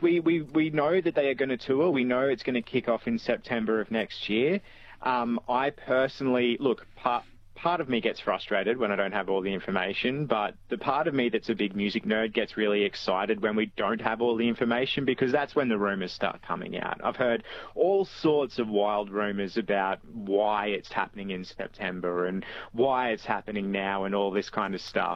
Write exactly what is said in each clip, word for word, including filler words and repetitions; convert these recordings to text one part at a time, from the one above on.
We, we, we know that they are going to tour. We know it's going to kick off in September of next year. Um, I personally, look, part, part of me gets frustrated when I don't have all the information, but the part of me that's a big music nerd gets really excited when we don't have all the information, because that's when the rumours start coming out. I've heard all sorts of wild rumours about why it's happening in September and why it's happening now and all this kind of stuff.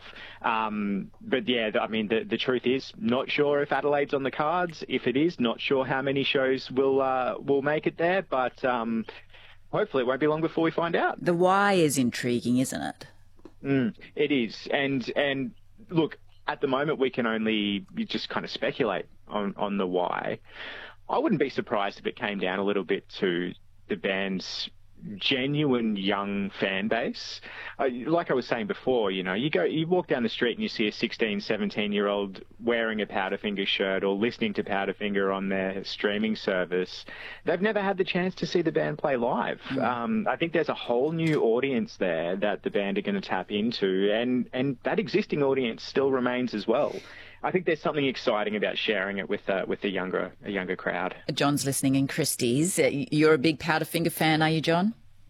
Um, but yeah, I mean, the, the truth is, not sure if Adelaide's on the cards. If it is, not sure how many shows will, uh, will make it there, but... Um, hopefully it won't be long before we find out. The why is intriguing, isn't it? Mm, it is. And, and look, at the moment we can only just kind of speculate on, on the why. I wouldn't be surprised if it came down a little bit to the band's genuine young fan base. Uh, like I was saying before, you know, you go, you walk down the street and you see a sixteen, seventeen year old wearing a Powderfinger shirt or listening to Powderfinger on their streaming service. They've never had the chance to see the band play live. Mm. Um, I think there's a whole new audience there that the band are going to tap into, and, and that existing audience still remains as well. I think there's something exciting about sharing it with uh, with a younger a younger crowd. John's listening in Christie's. You're a big Powderfinger fan, are you, John?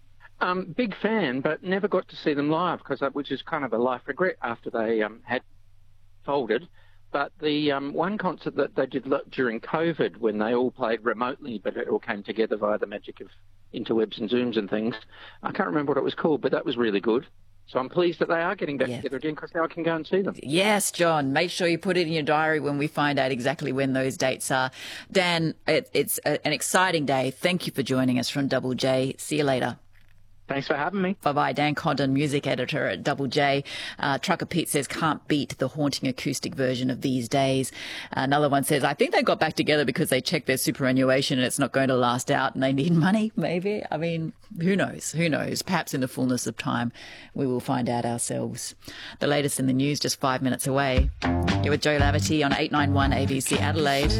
Um, big fan, but never got to see them live, because which is kind of a life regret after they um, had folded. But the um, one concert that they did during COVID, when they all played remotely, but it all came together via the magic of interwebs and Zooms and things, I can't remember what it was called, but that was really good. So I'm pleased that they are getting back yeah. together again, because now I can go and see them. Yes, John. Make sure you put it in your diary when we find out exactly when those dates are. Dan, it, it's a, an exciting day. Thank you for joining us from Double J. See you later. Thanks for having me. Bye-bye. Dan Condon, music editor at Double J. Uh, Trucker Pete says, can't beat the haunting acoustic version of These Days. Another one says, I think they got back together because they checked their superannuation and it's not going to last out and they need money, maybe. I mean, who knows? Who knows? Perhaps in the fullness of time, we will find out ourselves. The latest in the news just five minutes away. You're with Joe Laverty on eight ninety-one A B C Adelaide.